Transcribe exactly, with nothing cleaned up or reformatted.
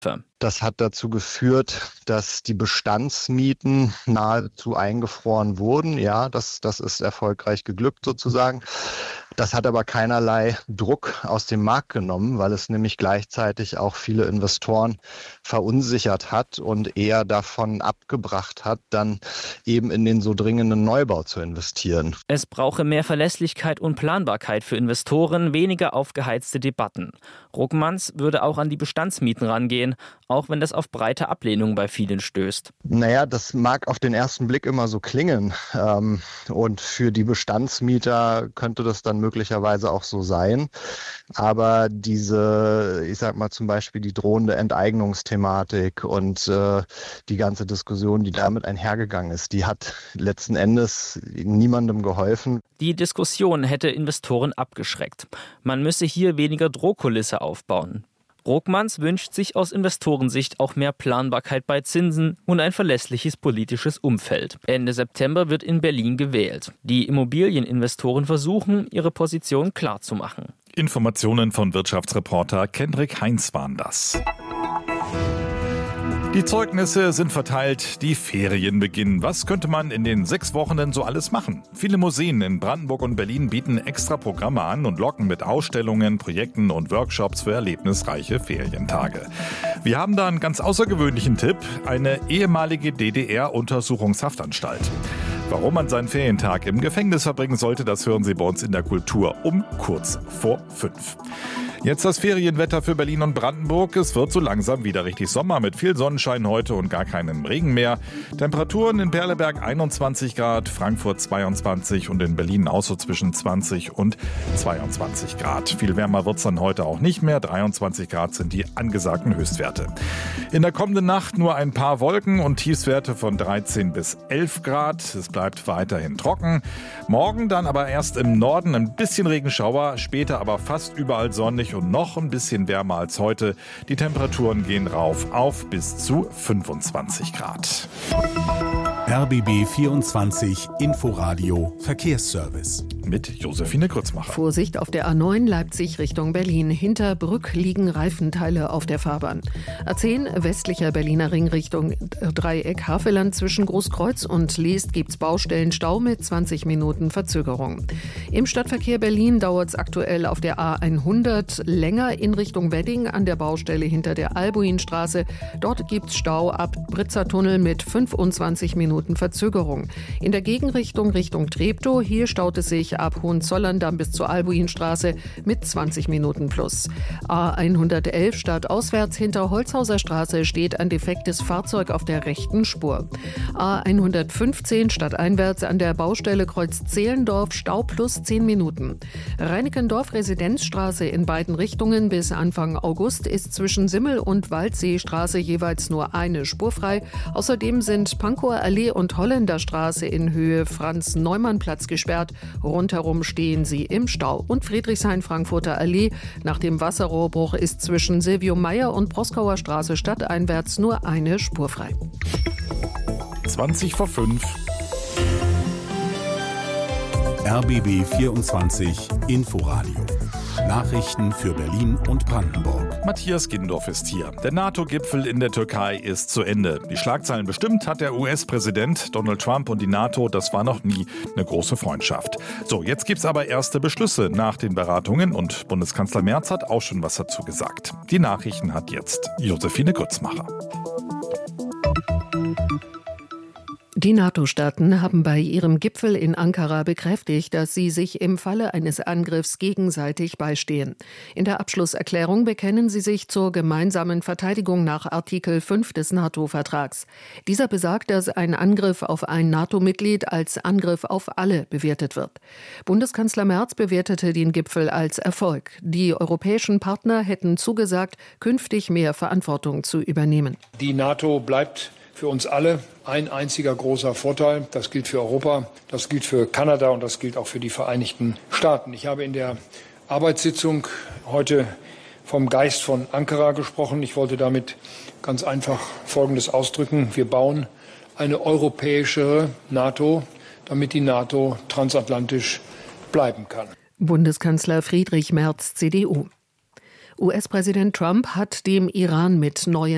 Das hat dazu geführt, dass die Bestandsmieten nahezu eingefroren wurden. Ja, das, das ist erfolgreich geglückt sozusagen. Das hat aber keinerlei Druck aus dem Markt genommen, weil es nämlich gleichzeitig auch viele Investoren verunsichert hat und eher davon abgebracht hat, dann eben in den so dringenden Neubau zu investieren. Es brauche mehr Verlässlichkeit und Planbarkeit für Investoren, weniger aufgeheizte Debatten. Ruckmanns würde auch an die Bestandsmieten rangehen, auch wenn das auf breite Ablehnung bei vielen stößt. Naja, das mag auf den ersten Blick immer so klingen. Ähm, und für die Bestandsmieter könnte das dann möglicherweise auch so sein. Aber diese, ich sag mal zum Beispiel die drohende Enteignungsthematik und äh, die ganze Diskussion, die damit einhergegangen ist, die hat letzten Endes niemandem geholfen. Die Diskussion hätte Investoren abgeschreckt. Man müsse hier weniger Drohkulisse aufbauen. Ruckmanns wünscht sich aus Investorensicht auch mehr Planbarkeit bei Zinsen und ein verlässliches politisches Umfeld. Ende September wird in Berlin gewählt. Die Immobilieninvestoren versuchen, ihre Position klarzumachen. Informationen von Wirtschaftsreporter Kendrick Heinz waren das. Die Zeugnisse sind verteilt, die Ferien beginnen. Was könnte man in den sechs Wochen denn so alles machen? Viele Museen in Brandenburg und Berlin bieten extra Programme an und locken mit Ausstellungen, Projekten und Workshops für erlebnisreiche Ferientage. Wir haben da einen ganz außergewöhnlichen Tipp, eine ehemalige D D R-Untersuchungshaftanstalt. Warum man seinen Ferientag im Gefängnis verbringen sollte, das hören Sie bei uns in der Kultur um kurz vor fünf. Jetzt das Ferienwetter für Berlin und Brandenburg. Es wird so langsam wieder richtig Sommer mit viel Sonnenschein heute und gar keinem Regen mehr. Temperaturen in Perleberg einundzwanzig Grad, Frankfurt zweiundzwanzig und in Berlin auch so zwischen zwanzig und zweiundzwanzig Grad. Viel wärmer wird es dann heute auch nicht mehr. dreiundzwanzig Grad sind die angesagten Höchstwerte. In der kommenden Nacht nur ein paar Wolken und Tiefstwerte von dreizehn bis elf Grad. Es bleibt weiterhin trocken. Morgen dann aber erst im Norden ein bisschen Regenschauer, später aber fast überall sonnig und noch ein bisschen wärmer als heute. Die Temperaturen gehen rauf auf bis zu fünfundzwanzig Grad. R B B vierundzwanzig Inforadio Verkehrsservice. Mit Josephine Grützmacher. Vorsicht auf der A neun Leipzig Richtung Berlin. Hinter Brück liegen Reifenteile auf der Fahrbahn. A zehn westlicher Berliner Ring Richtung Dreieck Havelland zwischen Großkreuz und Leest gibt's Baustellenstau mit zwanzig Minuten Verzögerung. Im Stadtverkehr Berlin dauert es aktuell auf der A hundert länger in Richtung Wedding an der Baustelle hinter der Albuinstraße. Dort gibt's Stau ab Britzertunnel mit fünfundzwanzig Minuten Verzögerung. In der Gegenrichtung Richtung Treptow, hier staut es sich ab Hohenzollern-Damm bis zur Albuinstraße mit zwanzig Minuten plus. A hundertelf stadtauswärts hinter Holzhauser Straße steht ein defektes Fahrzeug auf der rechten Spur. A hundertfünfzehn stadteinwärts an der Baustelle Kreuz Zehlendorf Stau plus zehn Minuten. Reinickendorf Residenzstraße in beiden Richtungen bis Anfang August ist zwischen Simmel- und Waldseestraße jeweils nur eine Spur frei. Außerdem sind Pankower Allee und Holländerstraße in Höhe Franz-Neumann-Platz gesperrt. Rundherum stehen sie im Stau. Und Friedrichshain-Frankfurter Allee. Nach dem Wasserrohrbruch ist zwischen Silvio Meyer und Proskauer Straße stadteinwärts nur eine Spur frei. zwanzig vor fünf. R B B vierundzwanzig Inforadio. Nachrichten für Berlin und Brandenburg. Matthias Gindorf ist hier. Der NATO-Gipfel in der Türkei ist zu Ende. Die Schlagzeilen bestimmt hat der U S-Präsident Donald Trump und die NATO. Das war noch nie eine große Freundschaft. So, jetzt gibt's aber erste Beschlüsse nach den Beratungen und Bundeskanzler Merz hat auch schon was dazu gesagt. Die Nachrichten hat jetzt Josephine Grützmacher. Die NATO-Staaten haben bei ihrem Gipfel in Ankara bekräftigt, dass sie sich im Falle eines Angriffs gegenseitig beistehen. In der Abschlusserklärung bekennen sie sich zur gemeinsamen Verteidigung nach Artikel fünf des NATO-Vertrags. Dieser besagt, dass ein Angriff auf ein NATO-Mitglied als Angriff auf alle bewertet wird. Bundeskanzler Merz bewertete den Gipfel als Erfolg. Die europäischen Partner hätten zugesagt, künftig mehr Verantwortung zu übernehmen. Die NATO bleibt für uns alle ein einziger großer Vorteil. Das gilt für Europa, das gilt für Kanada und das gilt auch für die Vereinigten Staaten. Ich habe in der Arbeitssitzung heute vom Geist von Ankara gesprochen. Ich wollte damit ganz einfach Folgendes ausdrücken. Wir bauen eine europäischere NATO, damit die NATO transatlantisch bleiben kann. Bundeskanzler Friedrich Merz, C D U. U S-Präsident Trump hat dem Iran mit neuen